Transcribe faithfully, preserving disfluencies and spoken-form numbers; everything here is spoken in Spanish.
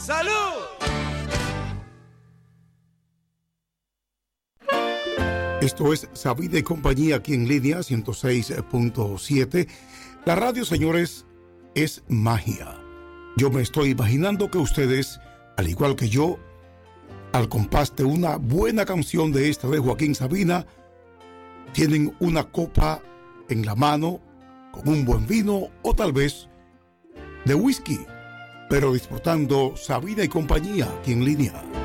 ¡Salud! Esto es Sabina y Compañía aquí en línea ciento seis punto siete. La radio, señores, es magia. Yo me estoy imaginando que ustedes, al igual que yo, al compás de una buena canción de esta de Joaquín Sabina, tienen una copa en la mano con un buen vino o tal vez de whisky, pero disfrutando Sabina y Compañía aquí en línea.